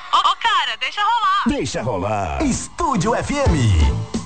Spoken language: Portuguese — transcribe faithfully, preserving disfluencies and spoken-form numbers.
Ô, ô, cara, deixa rolar. Deixa rolar. Estúdio F M.